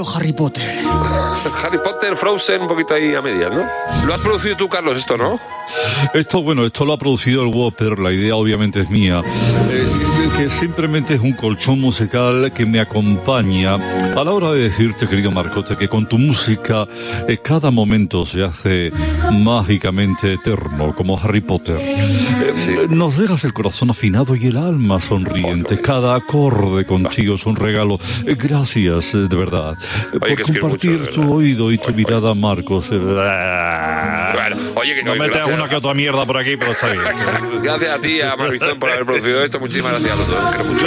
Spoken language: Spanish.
Harry Potter. Harry Potter, Frozen, un poquito ahí a medias, ¿no? Lo has producido tú, Carlos, esto, ¿no? Esto lo ha producido el Whopper, la idea obviamente es mía, que simplemente es un colchón musical que me acompaña a la hora de decirte, querido Marcote, que con tu música cada momento se hace mágicamente eterno, como Harry Potter. Sí. Nos dejas el corazón afinado y el alma sonriente. Cada acorde contigo es un regalo. Gracias, de verdad, Oye, por compartir mucho, tu oído y tu mirada, Marcos. Bueno, oye, que no metes una que otra mierda por aquí, pero está bien. Gracias a ti, a Marizón, por haber producido esto. Muchísimas gracias a los dos.